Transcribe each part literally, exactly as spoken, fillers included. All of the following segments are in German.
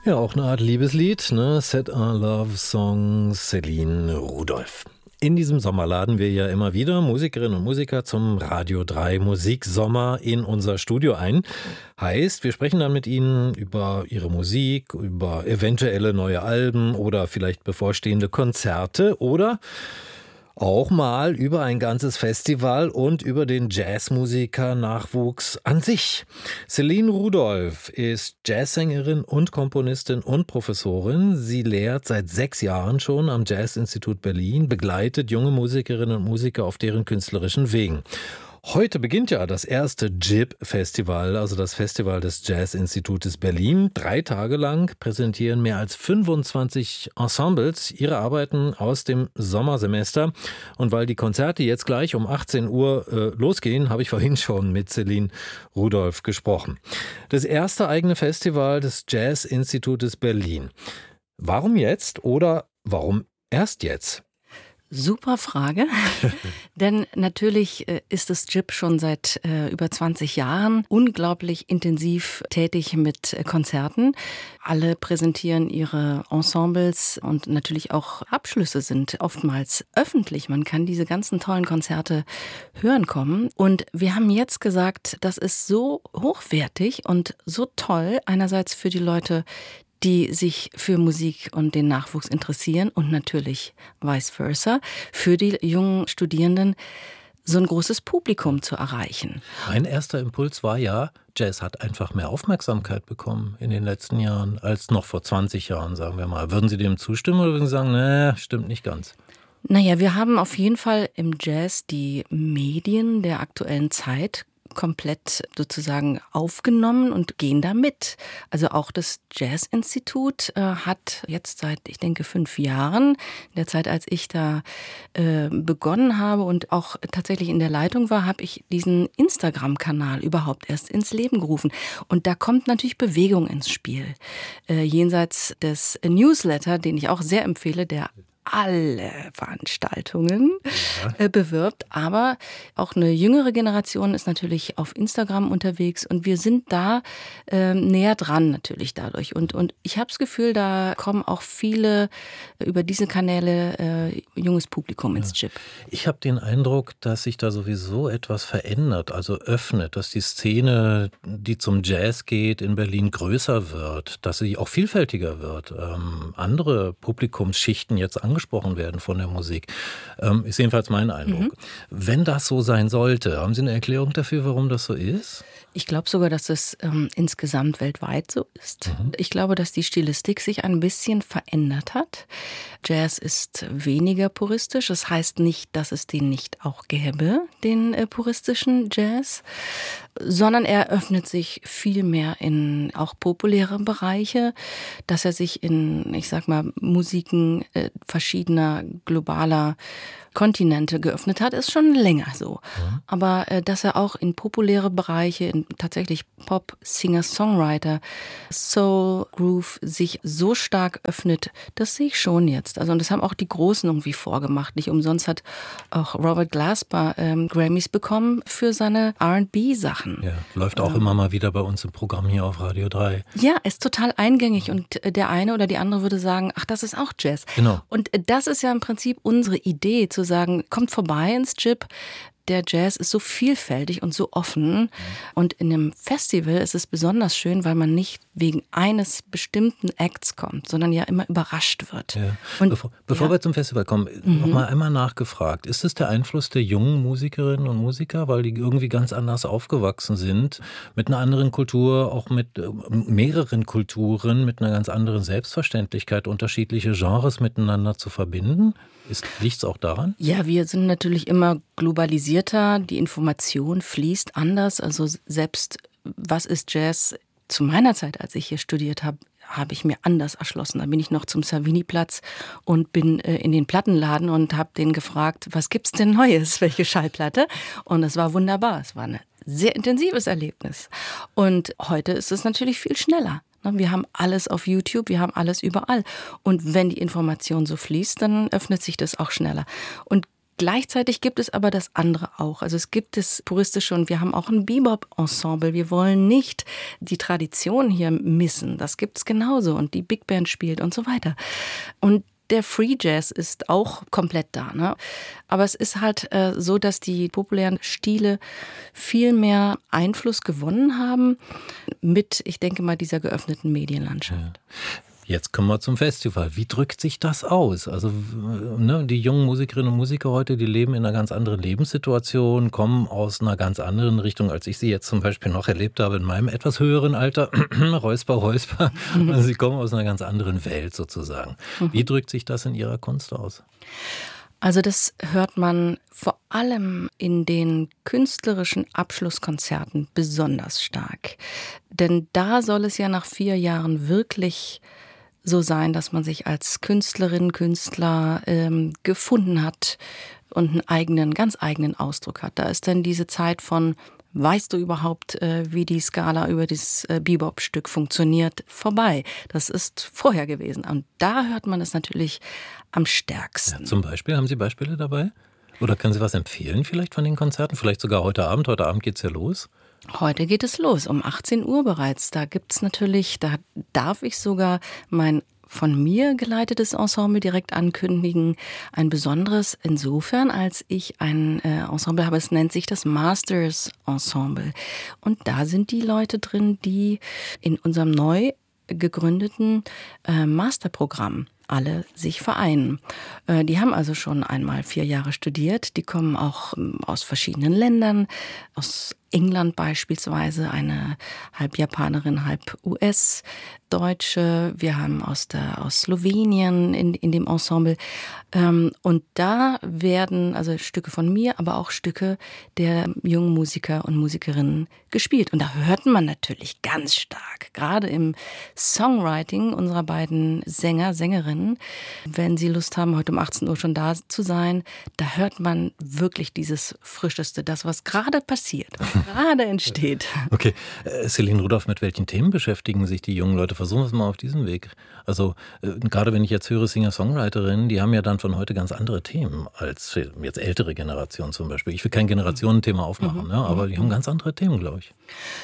Ja, auch eine Art Liebeslied, ne? Set Our Love Song, Céline Rudolph. In diesem Sommer laden wir ja immer wieder Musikerinnen und Musiker zum Radio drei Musiksommer in unser Studio ein. Heißt, wir sprechen dann mit ihnen über ihre Musik, über eventuelle neue Alben oder vielleicht bevorstehende Konzerte oder auch mal über ein ganzes Festival und über den Jazzmusiker-Nachwuchs an sich. Céline Rudolph ist Jazzsängerin und Komponistin und Professorin. Sie lehrt seit sechs Jahren schon am Jazzinstitut Berlin, begleitet junge Musikerinnen und Musiker auf deren künstlerischen Wegen. Heute beginnt ja das erste J I B-Festival, also das Festival des Jazzinstitutes Berlin. Drei Tage lang präsentieren mehr als fünfundzwanzig Ensembles ihre Arbeiten aus dem Sommersemester. Und weil die Konzerte jetzt gleich um achtzehn Uhr äh, losgehen, habe ich vorhin schon mit Céline Rudolph gesprochen. Das erste eigene Festival des Jazzinstitutes Berlin. Warum jetzt oder warum erst jetzt? Super Frage, denn natürlich ist das J I B schon seit äh, über zwanzig Jahren unglaublich intensiv tätig mit äh, Konzerten. Alle präsentieren ihre Ensembles und natürlich auch Abschlüsse sind oftmals öffentlich. Man kann diese ganzen tollen Konzerte hören kommen. Und wir haben jetzt gesagt, das ist so hochwertig und so toll, einerseits für die Leute, die sich für Musik und den Nachwuchs interessieren und natürlich vice versa, für die jungen Studierenden so ein großes Publikum zu erreichen. Mein erster Impuls war ja, Jazz hat einfach mehr Aufmerksamkeit bekommen in den letzten Jahren als noch vor zwanzig Jahren, sagen wir mal. Würden Sie dem zustimmen oder würden Sie sagen, nee, stimmt nicht ganz? Naja, wir haben auf jeden Fall im Jazz die Medien der aktuellen Zeit komplett sozusagen aufgenommen und gehen da mit. Also auch das Jazzinstitut äh, hat jetzt seit, ich denke, fünf Jahren, in der Zeit, als ich da äh, begonnen habe und auch tatsächlich in der Leitung war, habe ich diesen Instagram-Kanal überhaupt erst ins Leben gerufen. Und da kommt natürlich Bewegung ins Spiel. Äh, jenseits des Newsletter, den ich auch sehr empfehle, der alle Veranstaltungen ja. äh, bewirbt, aber auch eine jüngere Generation ist natürlich auf Instagram unterwegs und wir sind da äh, näher dran natürlich dadurch und, und ich habe das Gefühl, da kommen auch viele äh, über diese Kanäle äh, junges Publikum ins J I B. Ich habe den Eindruck, dass sich da sowieso etwas verändert, also öffnet, dass die Szene, die zum Jazz geht, in Berlin größer wird, dass sie auch vielfältiger wird, ähm, andere Publikumsschichten jetzt angesprochen werden von der Musik. Ähm, ist jedenfalls mein Eindruck. Mhm. Wenn das so sein sollte, haben Sie eine Erklärung dafür, warum das so ist? Ich glaube sogar, dass es ähm, insgesamt weltweit so ist. Mhm. Ich glaube, dass die Stilistik sich ein bisschen verändert hat. Jazz ist weniger puristisch. Das heißt nicht, dass es den nicht auch gäbe, den äh, puristischen Jazz, sondern er öffnet sich viel mehr in auch populäre Bereiche, dass er sich in, ich sag mal, Musiken äh, verschiedener globaler Kontinente geöffnet hat, ist schon länger so. Ja. Aber äh, dass er auch in populäre Bereiche, in tatsächlich Pop, Singer, Songwriter, Soul, Groove sich so stark öffnet, das sehe ich schon jetzt. Also und das haben auch die Großen irgendwie vorgemacht. Nicht umsonst hat auch Robert Glasper ähm, Grammys bekommen für seine R and B-Sachen. Ja, läuft auch ähm, immer mal wieder bei uns im Programm hier auf Radio drei. Ja, ist total eingängig und der eine oder die andere würde sagen, ach, das ist auch Jazz. Genau. Und das ist ja im Prinzip unsere Idee, zu sagen, kommt vorbei ins J I B. Der Jazz ist so vielfältig und so offen. Und in einem Festival ist es besonders schön, weil man nicht wegen eines bestimmten Acts kommt, sondern ja immer überrascht wird. Ja. Und, bevor bevor ja. wir zum Festival kommen, mhm. noch mal einmal nachgefragt. Ist es der Einfluss der jungen Musikerinnen und Musiker, weil die irgendwie ganz anders aufgewachsen sind, mit einer anderen Kultur, auch mit äh, mehreren Kulturen, mit einer ganz anderen Selbstverständlichkeit, unterschiedliche Genres miteinander zu verbinden? Liegt es auch daran? Ja, wir sind natürlich immer globalisierter, die Information fließt anders. Also selbst, was ist Jazz? Zu meiner Zeit, als ich hier studiert habe, habe ich mir anders erschlossen. Da bin ich noch zum Savini-Platz und bin äh, in den Plattenladen und habe den gefragt, was gibt's denn Neues, welche Schallplatte? Und es war wunderbar. Es war ein sehr intensives Erlebnis. Und heute ist es natürlich viel schneller. Wir haben alles auf YouTube, wir haben alles überall. Und wenn die Information so fließt, dann öffnet sich das auch schneller. Und Gleichzeitig gibt es aber das andere auch. Also es gibt das Puristische und wir haben auch ein Bebop-Ensemble. Wir wollen nicht die Tradition hier missen. Das gibt es genauso und die Big Band spielt und so weiter. Und der Free Jazz ist auch komplett da, ne? Aber es ist halt äh, so, dass die populären Stile viel mehr Einfluss gewonnen haben mit, ich denke mal, dieser geöffneten Medienlandschaft. Ja. Jetzt kommen wir zum Festival. Wie drückt sich das aus? Also ne, die jungen Musikerinnen und Musiker heute, die leben in einer ganz anderen Lebenssituation, kommen aus einer ganz anderen Richtung, als ich sie jetzt zum Beispiel noch erlebt habe in meinem etwas höheren Alter. Räusper, Räusper. Mhm. Also sie kommen aus einer ganz anderen Welt sozusagen. Mhm. Wie drückt sich das in ihrer Kunst aus? Also das hört man vor allem in den künstlerischen Abschlusskonzerten besonders stark. Denn da soll es ja nach vier Jahren wirklich so sein, dass man sich als Künstlerin, Künstler ähm, gefunden hat und einen eigenen, ganz eigenen Ausdruck hat. Da ist dann diese Zeit von, weißt du überhaupt, äh, wie die Skala über dieses äh, Bebop-Stück funktioniert, vorbei. Das ist vorher gewesen. Und da hört man es natürlich am stärksten. Ja, zum Beispiel, haben Sie Beispiele dabei? Oder können Sie was empfehlen vielleicht von den Konzerten? Vielleicht sogar heute Abend. Heute Abend geht's ja los. Heute geht es los, um achtzehn Uhr bereits. Da gibt's natürlich, da darf ich sogar mein von mir geleitetes Ensemble direkt ankündigen. Ein besonderes insofern, als ich ein äh, Ensemble habe, es nennt sich das Masters Ensemble. Und da sind die Leute drin, die in unserem neu gegründeten äh, Masterprogramm alle sich vereinen. Äh, die haben also schon einmal vier Jahre studiert. Die kommen auch ähm, aus verschiedenen Ländern, aus England beispielsweise, eine halb Japanerin, halb U S-Deutsche. Wir haben aus der aus Slowenien in, in dem Ensemble. Ähm, und da werden also Stücke von mir, aber auch Stücke der jungen Musiker und Musikerinnen gespielt. Und da hört man natürlich ganz stark, gerade im Songwriting unserer beiden Sänger, Sängerinnen, wenn Sie Lust haben, heute um achtzehn Uhr schon da zu sein, da hört man wirklich dieses Frischeste, das, was gerade passiert. Gerade entsteht. Okay, äh, Céline Rudolph, mit welchen Themen beschäftigen sich die jungen Leute? Versuchen wir es mal auf diesem Weg. Also äh, gerade wenn ich jetzt höre Singer-Songwriterinnen, die haben ja dann von heute ganz andere Themen als jetzt ältere Generationen zum Beispiel. Ich will kein Generationenthema aufmachen, mhm. ne, aber die haben ganz andere Themen, glaube ich.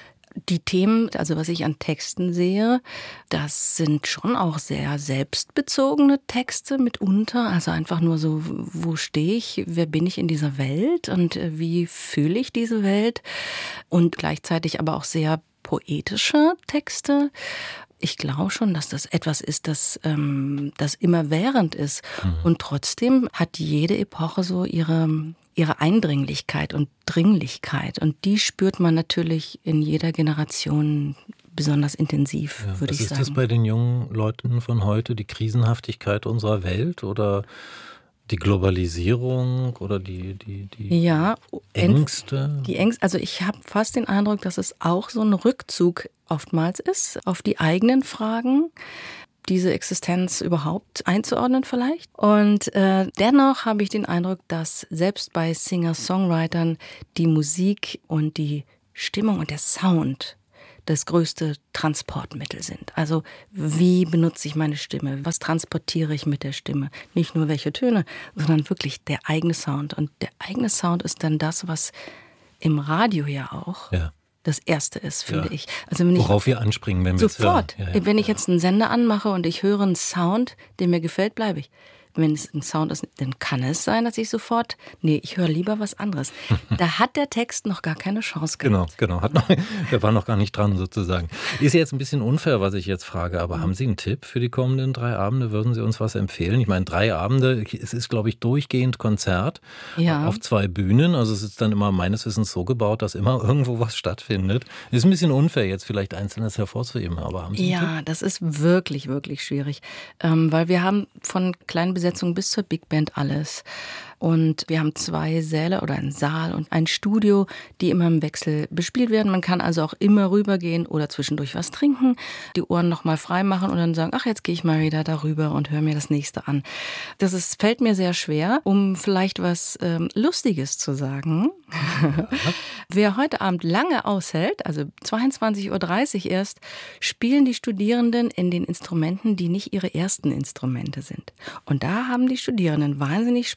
Die Themen, also was ich an Texten sehe, das sind schon auch sehr selbstbezogene Texte mitunter. Also einfach nur so, wo stehe ich, wer bin ich in dieser Welt und wie fühle ich diese Welt? Und gleichzeitig aber auch sehr poetische Texte. Ich glaube schon, dass das etwas ist, das, ähm, das immerwährend ist. Mhm. Und trotzdem hat jede Epoche so ihre... ihre Eindringlichkeit und Dringlichkeit. Und die spürt man natürlich in jeder Generation besonders intensiv, ja, würde ich sagen. Was ist das bei den jungen Leuten von heute? Die Krisenhaftigkeit unserer Welt oder die Globalisierung oder die, die, die ja, Ängste? Die Ängste? Also ich habe fast den Eindruck, dass es auch so ein Rückzug oftmals ist auf die eigenen Fragen, diese Existenz überhaupt einzuordnen vielleicht. Und äh, dennoch habe ich den Eindruck, dass selbst bei Singer-Songwritern die Musik und die Stimmung und der Sound das größte Transportmittel sind. Also wie benutze ich meine Stimme? Was transportiere ich mit der Stimme? Nicht nur welche Töne, sondern wirklich der eigene Sound. Und der eigene Sound ist dann das, was im Radio ja auch ja. das Erste ist, finde ja. ich. Also wenn Worauf ich wir anspringen, wenn wir sofort, jetzt hören. Ja, ja. Wenn ich jetzt einen Sender anmache und ich höre einen Sound, der mir gefällt, bleibe ich. Wenn es ein Sound ist, dann kann es sein, dass ich sofort, nee, ich höre lieber was anderes. Da hat der Text noch gar keine Chance gehabt. Genau, genau. Hat noch, der war noch gar nicht dran sozusagen. Ist jetzt ein bisschen unfair, was ich jetzt frage, aber mhm. haben Sie einen Tipp für die kommenden drei Abende? Würden Sie uns was empfehlen? Ich meine, drei Abende, es ist, glaube ich, durchgehend Konzert ja. auf zwei Bühnen. Also es ist dann immer meines Wissens so gebaut, dass immer irgendwo was stattfindet. Ist ein bisschen unfair, jetzt vielleicht Einzelnes hervorzuheben, aber haben Sie einen Ja, Tipp? Das ist wirklich, wirklich schwierig. Ähm, weil wir haben von kleinen Besetzungen bis zur Big Band alles. Und wir haben zwei Säle oder einen Saal und ein Studio, die immer im Wechsel bespielt werden. Man kann also auch immer rübergehen oder zwischendurch was trinken, die Ohren nochmal frei machen und dann sagen, ach, jetzt gehe ich mal wieder darüber und höre mir das nächste an. Das ist, fällt mir sehr schwer, um vielleicht was ähm, Lustiges zu sagen. Ja. Wer heute Abend lange aushält, also zweiundzwanzig Uhr dreißig erst, spielen die Studierenden in den Instrumenten, die nicht ihre ersten Instrumente sind. Und da haben die Studierenden wahnsinnig Spaß dran,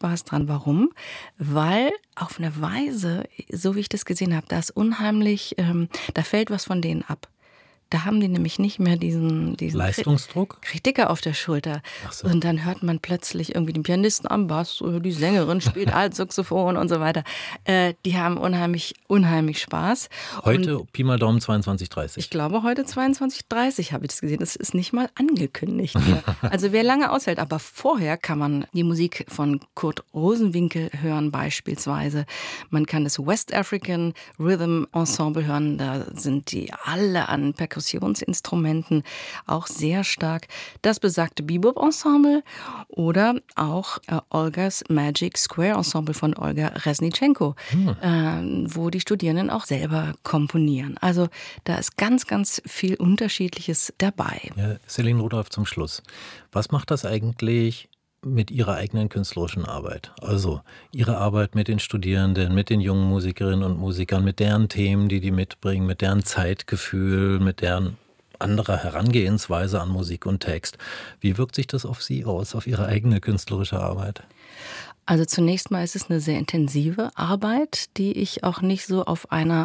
Warum? Weil auf eine Weise, so wie ich das gesehen habe, da ist unheimlich, ähm, da fällt was von denen ab. Da haben die nämlich nicht mehr diesen, diesen Leistungsdruck? Kritiker auf der Schulter. Ach so. Und dann hört man plötzlich irgendwie den Pianisten am Bass, die Sängerin spielt Altsaxophon und so weiter. Äh, die haben unheimlich, unheimlich Spaß. Heute und Pi mal Daumen zweiundzwanzig dreißig. Ich glaube, heute zweiundzwanzig dreißig habe ich das gesehen. Das ist nicht mal angekündigt hier. Also wer lange aushält, aber vorher kann man die Musik von Kurt Rosenwinkel hören beispielsweise. Man kann das West African Rhythm Ensemble hören. Da sind die alle an Perkussionsinstrumenten auch sehr stark. Das besagte Bebop Ensemble oder auch äh, Olgas Magic Square Ensemble von Olga Resnitschenko, hm. äh, wo die Studierenden auch selber komponieren. Also da ist ganz, ganz viel Unterschiedliches dabei. Ja, Céline Rudolph, zum Schluss. Was macht das eigentlich mit Ihrer eigenen künstlerischen Arbeit? Also Ihre Arbeit mit den Studierenden, mit den jungen Musikerinnen und Musikern, mit deren Themen, die die mitbringen, mit deren Zeitgefühl, mit deren anderer Herangehensweise an Musik und Text. Wie wirkt sich das auf Sie aus, auf Ihre eigene künstlerische Arbeit? Also zunächst mal ist es eine sehr intensive Arbeit, die ich auch nicht so auf einer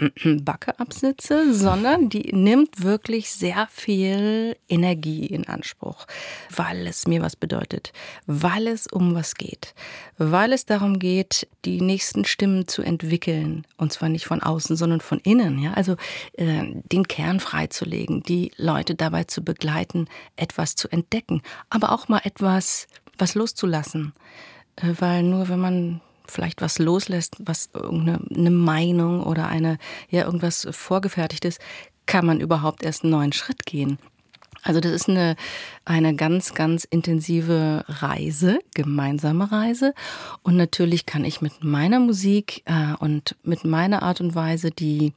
Backe absitze, sondern die nimmt wirklich sehr viel Energie in Anspruch, weil es mir was bedeutet, weil es um was geht, weil es darum geht, die nächsten Stimmen zu entwickeln, und zwar nicht von außen, sondern von innen. Ja? Also äh, den Kern freizulegen, die Leute dabei zu begleiten, etwas zu entdecken, aber auch mal etwas was loszulassen, äh, weil nur wenn man vielleicht was loslässt, was irgendeine eine Meinung oder eine ja irgendwas Vorgefertigtes, kann man überhaupt erst einen neuen Schritt gehen. Also das ist eine, eine ganz, ganz intensive Reise, gemeinsame Reise. Und natürlich kann ich mit meiner Musik äh, und mit meiner Art und Weise die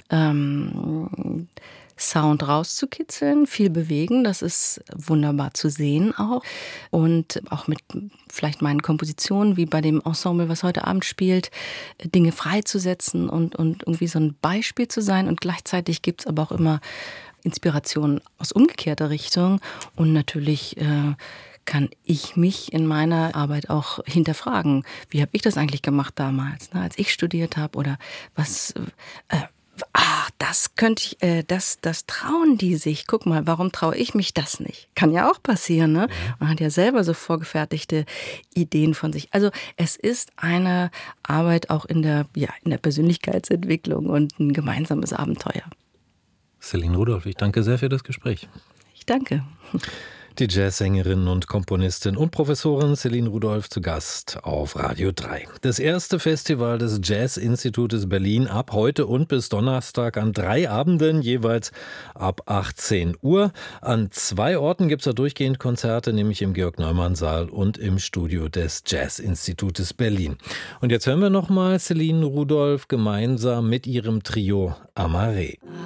ähm, Sound rauszukitzeln, viel bewegen, das ist wunderbar zu sehen auch. Und auch mit vielleicht meinen Kompositionen, wie bei dem Ensemble, was heute Abend spielt, Dinge freizusetzen und, und irgendwie so ein Beispiel zu sein. Und gleichzeitig gibt es aber auch immer Inspirationen aus umgekehrter Richtung. Und natürlich äh, kann ich mich in meiner Arbeit auch hinterfragen. Wie habe ich das eigentlich gemacht damals, ne, als ich studiert habe? Oder was... Äh, Ah, das könnte ich, äh, das, das trauen die sich. Guck mal, warum traue ich mich das nicht? Kann ja auch passieren, ne? Man hat ja selber so vorgefertigte Ideen von sich. Also es ist eine Arbeit auch in der, ja, in der Persönlichkeitsentwicklung und ein gemeinsames Abenteuer. Céline Rudolph, ich danke sehr für das Gespräch. Ich danke. Die Jazzsängerin und Komponistin und Professorin Céline Rudolph zu Gast auf Radio drei. Das erste Festival des Jazz-Institutes Berlin ab heute und bis Donnerstag an drei Abenden, jeweils ab achtzehn Uhr. An zwei Orten gibt es da durchgehend Konzerte, nämlich im Georg-Neumann-Saal und im Studio des Jazz-Institutes Berlin. Und jetzt hören wir nochmal Céline Rudolph gemeinsam mit ihrem Trio Amaré.